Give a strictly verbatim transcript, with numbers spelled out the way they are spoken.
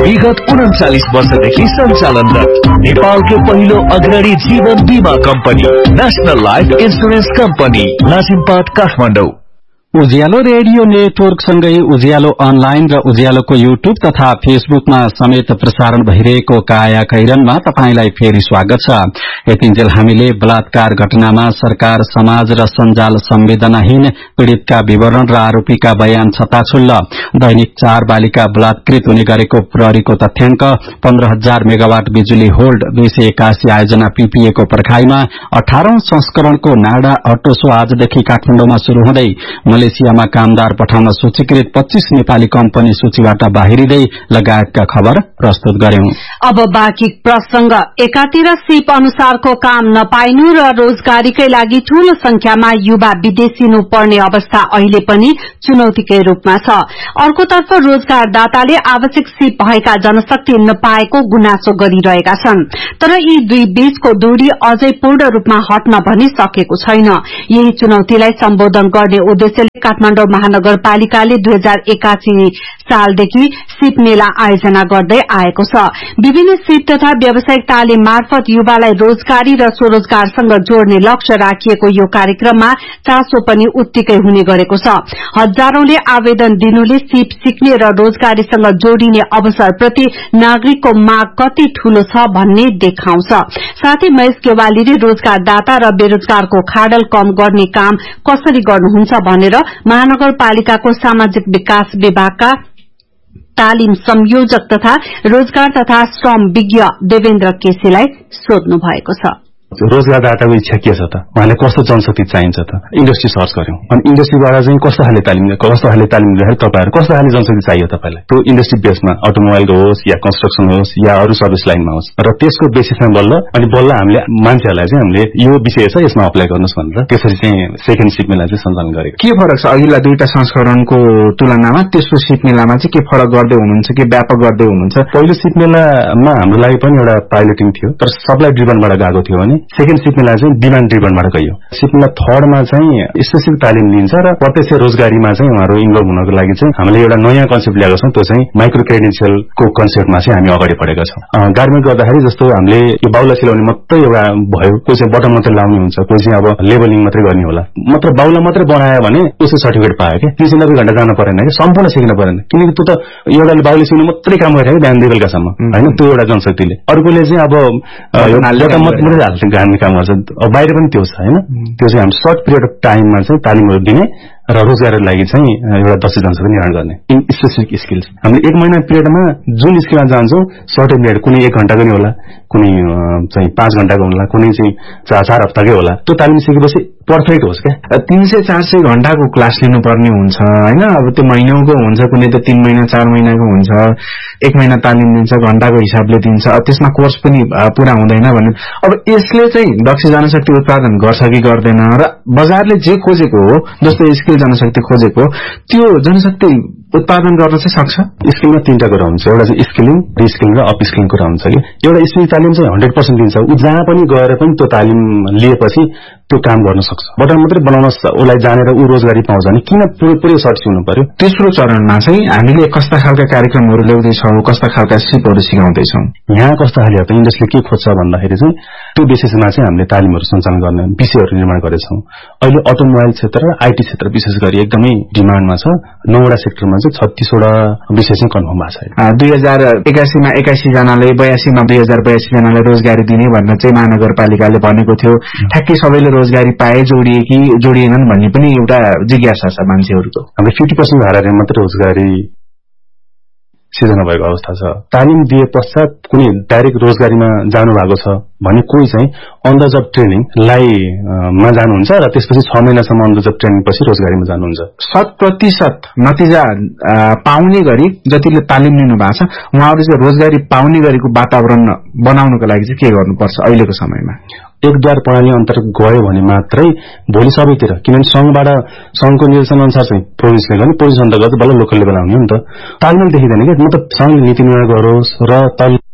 विगत उन्चालीस वर्षदेखि सञ्चालनरत नेपालकै पहिलो अग्रणी जीवन बीमा company national life insurance company Lazimpat Kathmandu. उज्यालो रेडियो नेटवर्क सँगै उज्यालो अनलाइन र उज्यालोको युट्युब तथा फेसबुकमा समेत प्रसारण भइरहेको काया कैरनमा तपाईंलाई फेरि स्वागत छ। यतिन्जेल हामीले बलात्कार घटनामा सरकार, समाज र सञ्जाल संवेदनाहीन, पीड़ितका विवरण र आरोपीका बयान छताछुल्ल, दैनिक चार बालिका बलात्कृत हुने गरेको प्रहरीको तथ्याङ्क, पन्ध्र हजार मेगावाट बिजुली होल्ड, दुई सय एकासी आयोजना पीपीएको पर्खाईमा अठारौं संस्करणको नाडा अटो शो आजदेखि काठमाडौँमा शुरू हुँदै मलेसियामा कामदार पठाउन सूचीकृत पच्चीस नेपाली कम्पनी सूचीबाट बाहिरिँदै लगायतका खबर प्रस्तुत गर्यौं। अब बाँकी प्रसंग। एकातिर सिप अनुसारको काम नपाइनु र रोजगारीकै लागि ठूलो संख्यामा युवा विदेशिनु पर्ने अवस्था अहिले पनि चुनौतीकै रूपमा छ। अर्कोतर्फ रोजगारदाताले आवश्यक सिप भएका जनशक्ति नपाएको गुनासो गरिरहेका छन्। तर यी दुई बीचको दूरी अझै पूर्ण रूपमा हट्न पनि सकेको छैन। यही चुनौतीलाई सम्बोधन गर्ने उद्देश्य काठमाडौँ महानगरपालिकाले दुई हजार एकासी सालदेखि सिप मेला आयोजना गर्दै आएको छ। विभिन्न सिप तथा व्यावसायिक तालिम मार्फत युवालाई रोजगारी र स्वरोजगारसँग जोड्ने लक्ष्य राखिएको यो कार्यक्रममा चासो पनि उत्तिकै हुने गरेको छ। हजारौंले आवेदन दिनुले सिप सिक्ने र रोजगारीसँग जोडिने अवसरप्रति नागरिकको माग कति ठूलो छ भन्ने देखाउँछ। साथै महेश गेवालीले रोजगारदाता र बेरोजगारको खाडल कम गर्ने काम कसरी गर्नुहुन्छ भनेर महानगरपालिकाको सामाजिक विकास विभागका तालिम संयोजक तथा रोजगार तथा श्रम विज्ञ देवेन्द्र केसीलाई सोध्नु भएको छ। रोजगारदाताको इच्छा के छ त, उहाँले कस्तो जनशक्ति चाहिन्छ त, इन्डस्ट्री सर्च गर्यौं। अनि इन्डस्ट्रीबाट चाहिँ कस्तो खाले तालिम कस्तो खाले तालिम दिँदाखेरि तपाईहरु कस्तो खाले जनशक्ति चाहियो तपाईलाई, त्यो इन्डस्ट्री बेसमा अटोमोबाइल होस् या कन्स्ट्रक्सन होस् या अरू सर्भिस लाइनमा होस्, र त्यसको बेसिसमा बल्ल अनि बल्ल हामीले मान्छेहरूलाई चाहिँ हामीले यो विषय छ यसमा अप्लाई गर्नुस् भनेर त्यसरी चाहिँ सेकेन्ड सिप मेला चाहिँ सञ्चालन गरेको। के फरक छ अघिल्ला दुईटा संस्करणको तुलनामा? त्यसको सिप मेलामा चाहिँ के फरक गर्दै हुनुहुन्छ, के व्यापक गर्दै हुनुहुन्छ? पहिलो सिप मेलामा हाम्रो लागि पनि एउटा पाइलटिङ थियो, तर सप्लाई ड्रिभनबाट गएको थियो भने सेकेन्ड सिप मेला चाहिँ डिमान्ड ड्रिभनबाट गयो। सिप मेला थर्डमा चाहिँ स्पेसिफिक तालिम दिन्छ र प्रत्यक्ष रोजगारीमा चाहिँ उहाँहरू इन्भल्भ हुनको लागि चाहिँ हामीले एउटा नयाँ कन्सेप्ट ल्याएको छौँ। त्यो चाहिँ माइक्रो क्रेडेन्सियलको कन्सेप्टमा चाहिँ हामी अगाडि बढेका छौँ। गार्मेन्ट गर्दाखेरि जस्तो हामीले यो बाउला सिलाउने मात्रै एउटा भयो, कोही चाहिँ बटन मात्रै लाउने हुन्छ, कोही चाहिँ अब लेबलिङ मात्रै गर्ने होला, मात्र बाउला मात्रै बनायो भने उसको सर्टिफिकेट पायो क्या, तीन सय नब्बे घण्टा जानु परेन कि, सम्पूर्ण सिक्न परेन, किनकि त्यो त एउटा बाउले सिक्नु मात्रै काम गरिरहेको बिहान दुई बेलुकासम्म होइन, त्यो एउटा जनशक्तिले। अर्कोले चाहिँ अब मात्रै हाल्छ काम गर्छ, अब बाहिर पनि त्यो छ होइन। त्यो चाहिँ हामी सर्ट पिरियड अफ टाइममा चाहिँ तालिमहरू दिने र रोजगारको लागि चाहिँ एउटा दक्ष जनशक्ति निर्माण गर्ने इन स्पेसिफिक स्किल्स। हामीले एक महिना पिरियडमा जुन स्किलमा जान्छौँ सर्टेन पिरियड, कुनै एक घण्टाको नि होला, कुनै चाहिँ पाँच घण्टाको होला, कुनै चाहिँ चार चार हप्ताकै होला, त्यो तालिम सिकेपछि पर्फेक्ट होस् क्या। तीन सय चार सय घण्टाको क्लास लिनुपर्ने हुन्छ होइन, अब त्यो महिनाको हुन्छ, कुनै त तीन महिना चार महिनाको हुन्छ, एक महिना तालिम दिन्छ, घण्टाको हिसाबले दिन्छ, त्यसमा कोर्स पनि पूरा हुँदैन भने अब यसले चाहिँ दक्ष जनशक्ति उत्पादन गर्छ कि गर्दैन, र बजारले जे खोजेको हो जस्तो स्किल जनशक्ति खोजेको त्यो जनशक्ति उत्पादन गर्न चाहिँ सक्छ? स्किलमा तीनटा कुरा हुन्छ, एउटा चाहिँ स्किलिङ, रिस्किलिङ र अप स्किलिङ कुरा हुन्छ कि। एउटा स्किल तालिम चाहिँ हन्ड्रेड पर्सेन्ट दिन्छ, ऊ जहाँ पनि गएर पनि त्यो तालिम लिएपछि त्यो काम गर्न सक्छ। बटन मात्रै बनाउन उसलाई जानेर ऊ रोजगारी पाउँछ भने किन पुरै पुरै सर्ट सिक्नु पर्यो? तेस्रो चरणमा चाहिँ हामीले कस्ता खालका कार्यक्रमहरू ल्याउँदैछौँ, कस्ता खालका सिपहरू सिकाउँदैछौँ? यहाँ कस्ता खाले त इन्डस्ट्रीले के खोज्छ भन्दाखेरि चाहिँ त्यो बेसिसमा चाहिँ हामीले तालिमहरू सञ्चालन गर्ने विषयहरू निर्माण गरेछौँ। अहिले अटोमोबाइल क्षेत्र र आइटी क्षेत्र विशेष गरी एकदमै डिमान्डमा छ। नौवटा सेक्टरमा चाहिँ छत्तीसवटा विषय चाहिँ कन्फर्म भएको छ। दुई हजार एकासीमा एकासी जनाले, बयासीमा दुई हजार बयासी जनालाई रोजगारी दिने भनेर चाहिँ महानगरपालिकाले भनेको थियो। ठ्याक्कै सबैले रोजगारी पाए, जोडिए कि जोडिएनन् भन्ने पनि एउटा जिज्ञासा छ मान्छेहरूको। हाम्रो फिफ्टी पर्सेन्ट धाराले मात्रै रोजगारी सिर्जना भएको अवस्था छ। तालिम दिए पश्चात कुनै डाइरेक्ट रोजगारीमा जानु भएको छ भने कोही चाहिँ अन द जब ट्रेनिङलाई मा जानुहुन्छ र त्यसपछि छ महिनासम्म अन द जब ट्रेनिङ पछि रोजगारीमा जानुहुन्छ। शत प्रतिशत नतिजा पाउने गरी जतिले तालिम लिनु भएको छ उहाँहरू चाहिँ रोजगारी पाउने गरेको वातावरण बनाउनको लागि चाहिँ के गर्नुपर्छ अहिलेको समयमा? एकद्वार प्रणाली अन्तर्गत गयो भने मात्रै भोलि सबैतिर, किनभने संघबाट संघको निर्देशन अनुसार चाहिँ प्रोभिन्सले गर्ने, प्रोभिन्स अन्तर्गत बल्ल लोकल लेभल आउने हो नि त। तालमेल देखिँदैन क्या, मतलब संघले नीति निर्माण गरोस् र तल